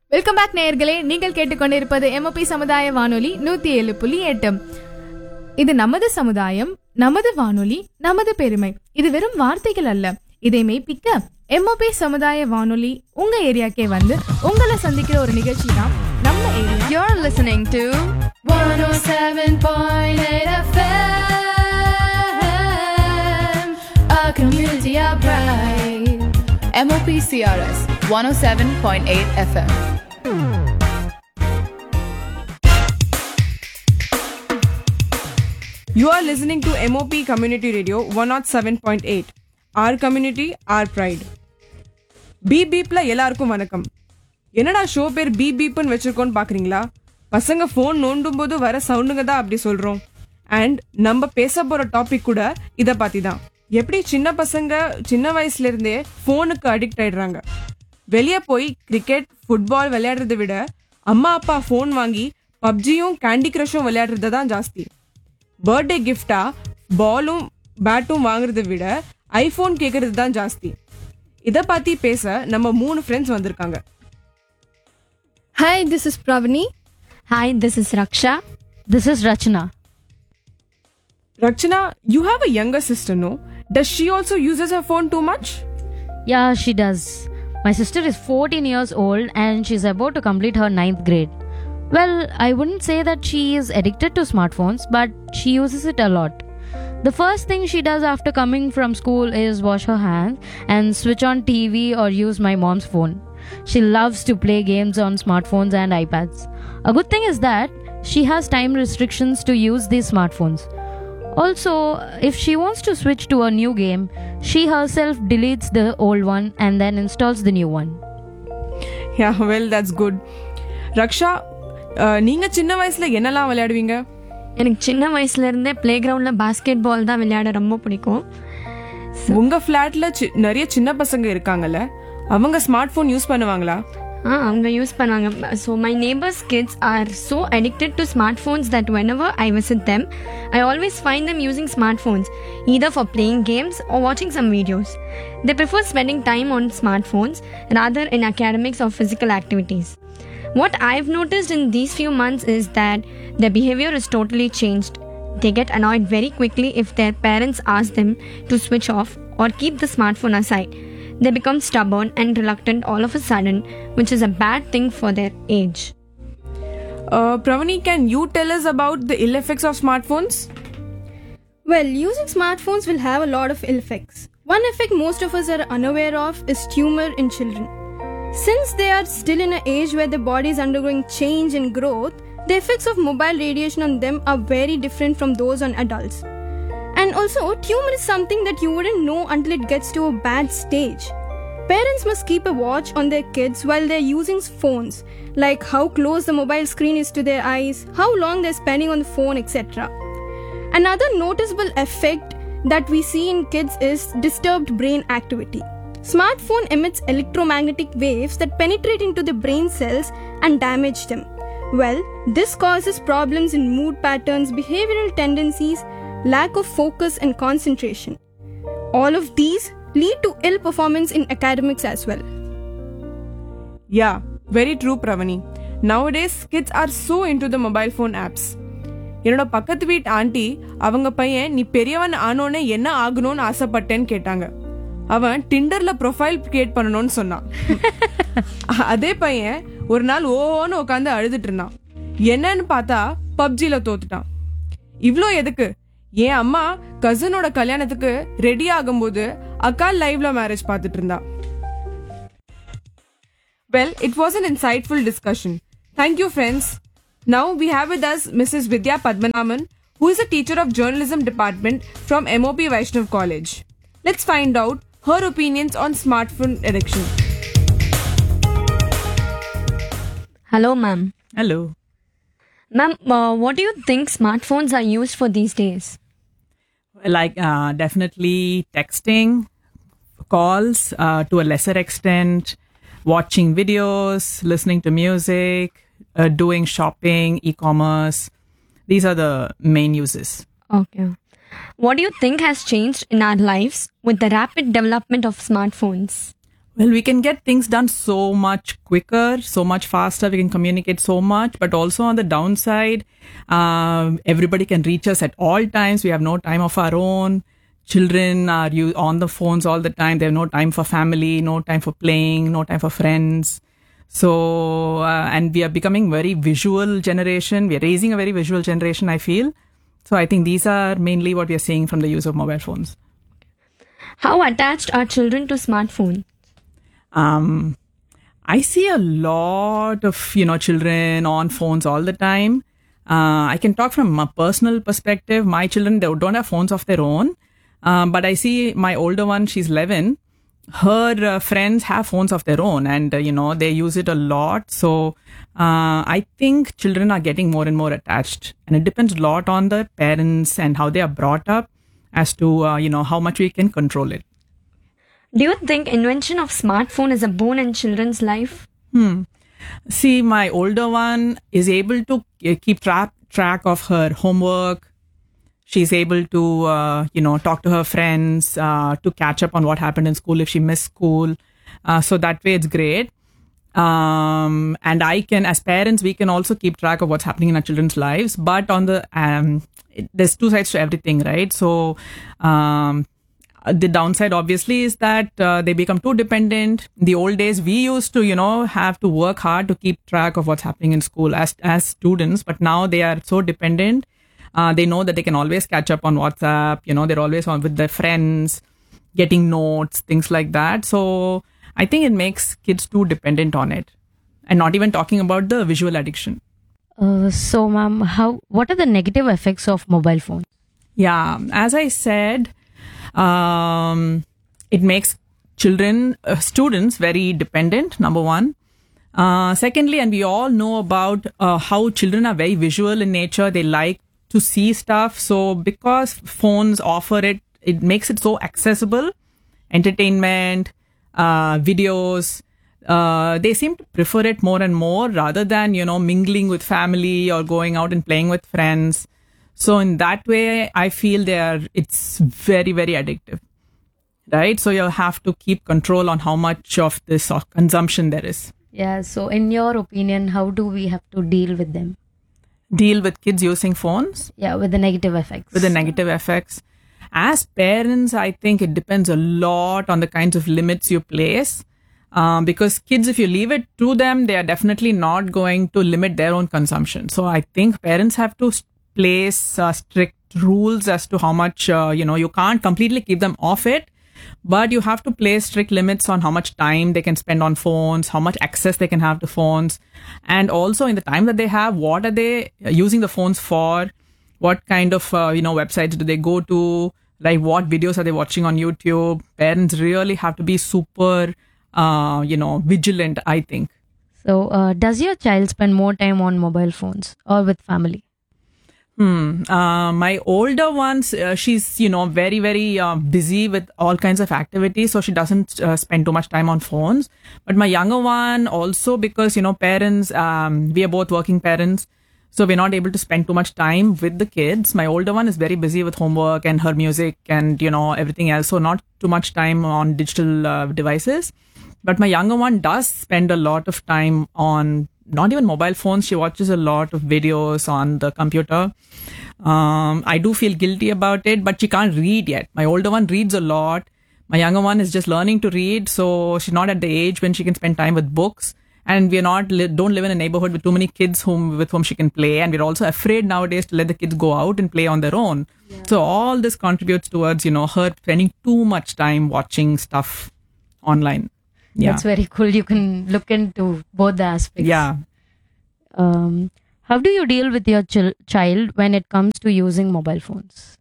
Welcome back நேயர்களே, நீங்கள் கேட்டுக்கொண்டிருப்பது MOP சமுதாய வானொலி 107.8. இது நமது சமுதாயம், நமது வானொலி, நமது பெருமை. இது வெறும் வார்த்தைகள் அல்ல, இதை மெய்ப்பிக்க MOP சமுதாய வானொலி உங்க ஏரியாக்கே வந்து உங்களை சந்திக்கிற ஒரு நிகழ்ச்சி தான் நம்ம area. You're listening to 107.8 FM, a community of pride. MOP CRS 107.8 FM. You are listening to MOP Community Radio 107.8. Our community, our pride. Beep பீப்ல எல்லாருக்கும் வணக்கம். என்னடா ஷோ பேர் பீப் பீப்னு வச்சிருக்கோன்னு பாக்குறீங்களா? பசங்க ஃபோன் நோண்டும் போது வர சவுண்டுங்க தான் அப்படி சொல்றோம். அண்ட் நம்ம பேச போற டாபிக் கூட இதை பத்தி தான். எப்படி சின்ன பசங்க சின்ன வயசுல இருந்தே ஃபோனுக்கு அடிக்ட் ஆயிடுறாங்க. வெளியே போய் கிரிக்கெட் ஃபுட்பால் விளையாடுறதை விட அம்மா அப்பா ஃபோன் வாங்கி பப்ஜியும் கேண்டி கிரஷும் விளையாடுறது தான் ஜாஸ்தி. பர்த்டே கிஃப்டா பாலும் பேட்டும் வாங்குறதை விட ஐஃபோன் கேட்கறது தான் ஜாஸ்தி. இதை பத்தி பேச நம்ம 3 ஃப்ரெண்ட்ஸ் வந்திருக்காங்க. Hi, this is Pravani. Hi, this is Raksha. This is Rachna. Rachna, you have a younger sister, no? Does she also uses her phone too much? Yeah, she does. My sister is 14 years old and she's about to complete her 9th grade. Well, I wouldn't say that she is addicted to smartphones, but she uses it a lot. The first thing she does after coming from school is wash her hands and switch on TV or use my mom's phone. She loves to play games on smartphones and iPads. A good thing is that she has time restrictions to use these smartphones. Also, if she wants to switch to a new game, she herself deletes the old one and then installs the new one. Yeah, well, that's good. Raksha, நீங்க சின்ன வயசுல என்னெல்லாம் விளையாடுவீங்க? எனக்கு சின்ன வயசுல இருந்தே play கிரவுண்ட்ல basket பால் தான் விளையாட ரொம்ப பிடிக்கும். உங்க ஃபிளாட்ல நிறைய சின்ன பசங்க இருக்காங்கல்ல, அவங்க ஸ்மார்ட் போன் யூஸ் பண்ணுவாங்களா? அவங்க யூஸ் பண்ணுவாங்க. So my neighbours kids are so addicted to smart phones that whenever I visit them, I always find them using smartphones, either for playing games or watching some videos. They prefer spending time on smartphones rather in academics or physical activities. What I've noticed in these few months is that their behavior is totally changed. They get annoyed very quickly if their parents ask them to switch off or keep the smartphone aside. They become stubborn and reluctant all of a sudden, which is a bad thing for their age. Pravani, can you tell us about the ill effects of smartphones? Well, using smartphones will have a lot of ill effects. One effect most of us are unaware of is tumor in children. Since they are still in an age where the body is undergoing change and growth, the effects of mobile radiation on them are very different from those on adults. And also, tumor is something that you wouldn't know until it gets to a bad stage. Parents must keep a watch on their kids while they're using phones, like how close the mobile screen is to their eyes, how long they're spending on the phone, etc. Another noticeable effect that we see in kids is disturbed brain activity. Smartphone emits electromagnetic waves that penetrate into the brain cells and damage them. Well, this causes problems in mood patterns, behavioral tendencies, lack of focus and concentration. All of these lead to ill performance in academics as well. Yeah, very true, Pravani. Nowadays, kids are so into the mobile phone apps. என்னோட பக்கத்து வீட்டு aunty அவங்க பையன் நீ பெரியவன் ஆனோன்னு என்ன ஆகணும்னு ஆசைப்பட்டேன்னு கேட்டாங்க. அவன் டிண்டர்ல ப்ரொஃபைல் கிரியேட் பண்ணணும்னு சொன்னான். அதே பையன் ஒரு நாள் ஓன்னு உட்காந்து அழுதுட்டு இருந்தான். என்னன்னு பார்த்தா பப்ஜில தோத்துட்டான். இவ்ளோ எதுக்கு? என் அம்மா கசினோட கல்யாணத்துக்கு ரெடி ஆகும்போது அக்கா லைவ்ல மேரேஜ் பார்த்துட்டு இருந்தா. Well, it was an insightful discussion. Thank you, friends. Now we have with us Mrs. Vidya Padmanabhan, who is a teacher of journalism department from MOP Vaishnav College. Let's find out her opinions on smartphone addiction. Hello, ma'am. Hello. Ma'am, what do you think smartphones are used for these days? Like definitely texting, calls to a lesser extent, watching videos, listening to music, doing shopping, e-commerce. These are the main uses. Okay. What do you think has changed in our lives with the rapid development of smartphones? Well, we can get things done so much quicker, so much faster. We can communicate so much, but also on the downside, everybody can reach us at all times. We have no time of our own. Children are on the phones all the time. They have no time for family, no time for playing, no time for friends. So, and we are becoming very visual generation. We are raising a very visual generation, I feel. So I think these are mainly what we are seeing from the use of mobile phones. How attached are children to smartphones? I see a lot of, children on phones all the time. I can talk from a personal perspective. My children, they don't have phones of their own. But I see my older one, she's 11. Her friends have phones of their own and, they use it a lot. So I think children are getting more and more attached. And it depends a lot on the parents and how they are brought up as to, how much we can control it. Do you think invention of smartphone is a boon in children's life? See, my older one is able to keep track of her homework. She's able to, talk to her friends, to catch up on what happened in school if she missed school. So that way it's great. And as parents, we can also keep track of what's happening in our children's lives. But on there's two sides to everything, right? So, the downside obviously is that they become too dependent. In the old days, we used to, have to work hard to keep track of what's happening in school as students. But now they are so dependent. They know that they can always catch up on WhatsApp. They're always on with their friends, getting notes, things like that. So I think it makes kids too dependent on it. And not even talking about the visual addiction. So, ma'am, what are the negative effects of mobile phones? Yeah, as I said, it makes students very dependent, number one. Secondly, and we all know about how children are very visual in nature. They like to see stuff. So because phones offer it makes it so accessible. Entertainment, videos, they seem to prefer it more and more rather than, mingling with family or going out and playing with friends. So in that way, I feel it's very, very addictive, right? So you'll have to keep control on how much of this consumption there is. Yeah, so in your opinion, how do we have to deal with them? Deal with kids using phones? Yeah, with the negative effects. With the negative effects. As parents, I think it depends a lot on the kinds of limits you place. Because kids, if you leave it to them, they are definitely not going to limit their own consumption. So I think parents have to place strict rules as to how much, you can't completely keep them off it, but you have to place strict limits on how much time they can spend on phones, how much access they can have to phones, and also in the time that they have, what are they using the phones for, what kind of, websites do they go to, like what videos are they watching on YouTube. Parents really have to be super, vigilant, I think. So, does your child spend more time on mobile phones or with family? My older ones, she's, very, very busy with all kinds of activities. So she doesn't spend too much time on phones. But my younger one also, because, parents, we are both working parents. So we're not able to spend too much time with the kids. My older one is very busy with homework and her music and, everything else. So not too much time on digital devices. But my younger one does spend a lot of time on not even mobile phones. She watches a lot of videos on the computer. I do feel guilty about it, but she can't read yet. My older one reads a lot. My younger one is just learning to read. So she's not at the age when she can spend time with books. And we're don't live in a neighborhood with too many kids with whom she can play. And we're also afraid nowadays to let the kids go out and play on their own. Yeah. So all this contributes towards, her spending too much time watching stuff online. Yeah. That's very cool. You can look into both the aspects. Yeah. How do you deal with your child when it comes to using mobile phones?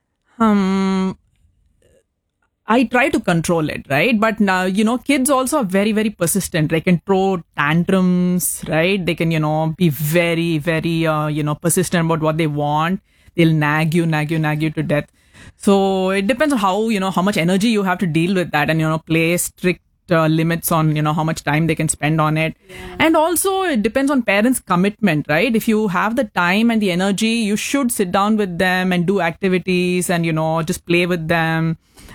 I try to control it, right? But now, kids also are very, very persistent. They can throw tantrums, right? They can, be very, very, persistent about what they want. They'll nag you to death. So it depends on how much energy you have to deal with that and, place strict limits on, how much time they can spend on it. Yeah. And also it depends on parents' commitment, right? If you have the time and the energy, you should sit down with them and do activities and, just play with them.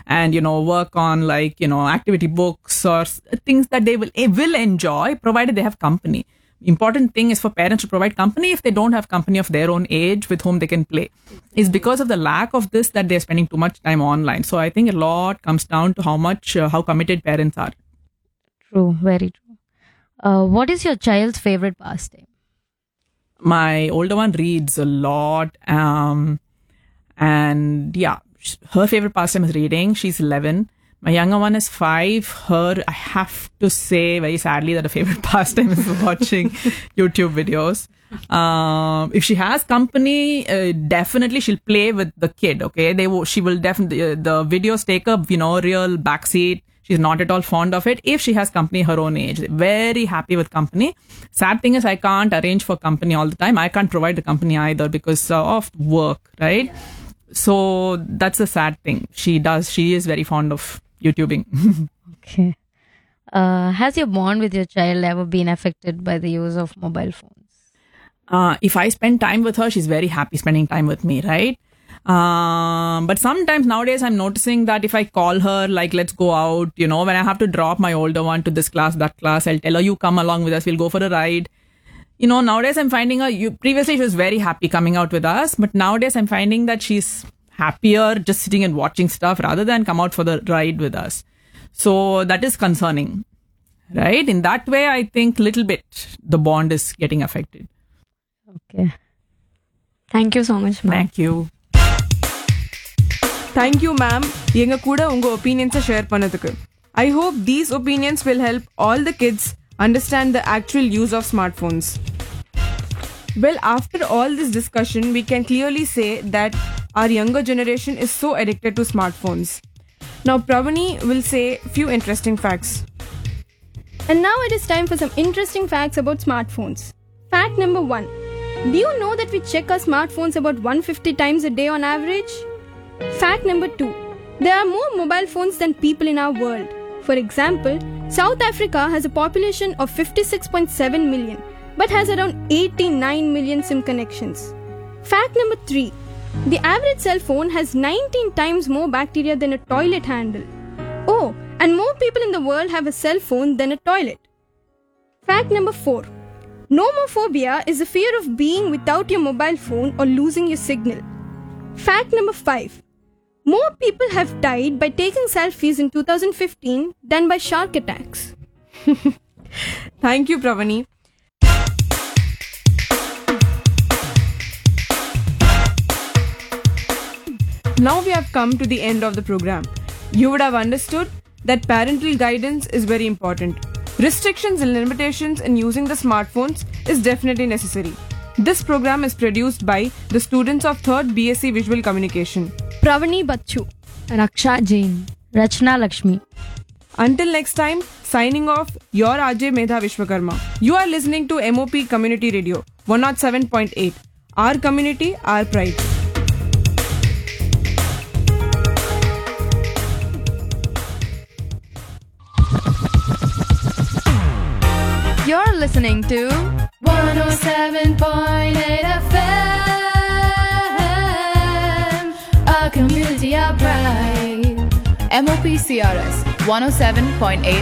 and, work on like, activity books or things that they will enjoy, provided they have company. Important thing is for parents to provide company if they don't have company of their own age with whom they can play. It's because of the lack of this that they're spending too much time online. So I think a lot comes down to how committed parents are. True, very true. What is your child's favorite pastime? My older one reads a lot. And yeah, her favorite pastime is reading. She's 11. My younger one is 5. Her, I have to say very sadly that her favorite pastime is watching YouTube videos. If she has company, definitely she'll play with the kid. Okay, she will definitely the videos take a real backseat. She's not at all fond of it. If she has company her own age, very happy with company. Sad thing is I can't arrange for company all the time. I can't provide the company either because of work, right? So that's the sad thing. She is very fond of YouTubing. Okay. Has your bond with your child ever been affected by the use of mobile phones? If I spend time with her, she's very happy spending time with me, right? But sometimes nowadays I'm noticing that if I call her, like, let's go out, when I have to drop my older one to this class, that class, I'll tell her, you come along with us, we'll go for a ride. Nowadays I'm finding her, previously she was very happy coming out with us, but nowadays I'm finding that she's happier just sitting and watching stuff rather than come out for the ride with us. So that is concerning, right? In that way, I think little bit the bond is getting affected. Okay. Thank you so much, ma'am. Thank you. Thank you, ma'am. எங்க கூட உங்க opinions share பண்ணதுக்கு. I hope these opinions will help all the kids understand the actual use of smartphones. Well, after all this discussion, we can clearly say that our younger generation is so addicted to smartphones. Now, Pravani will say few interesting facts. And now it is time for some interesting facts about smartphones. Fact number 1. Do you know that we check our smartphones about 150 times a day on average? Fact number 2. There are more mobile phones than people in our world. For example, South Africa has a population of 56.7 million but has around 89 million SIM connections. Fact number 3. The average cell phone has 19 times more bacteria than a toilet handle. Oh, and more people in the world have a cell phone than a toilet. Fact number 4. Nomophobia is the fear of being without your mobile phone or losing your signal. Fact number 5. More people have died by taking selfies in 2015 than by shark attacks. Thank you, Pravani. Now we have come to the end of the program. You would have understood that parental guidance is very important. Restrictions and limitations in using the smartphones is definitely necessary. This program is produced by the students of 3rd BSc Visual Communication. Pravani Bachu. Raksha Jain. Rachna Lakshmi. Until next time, signing off, your RJ Medha Vishwakarma. You are listening to MOP Community Radio 107.8. Our community, our pride. You're listening to 107.8 FM, our community, our pride. MOP CRS 107.8